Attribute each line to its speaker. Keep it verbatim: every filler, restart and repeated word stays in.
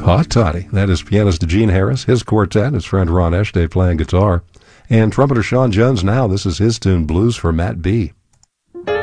Speaker 1: Hot toddy. That is pianist Gene Harris, his quartet, his friend Ron Eshday playing guitar, and trumpeter Sean Jones now. This is his tune, Blues for Matt B.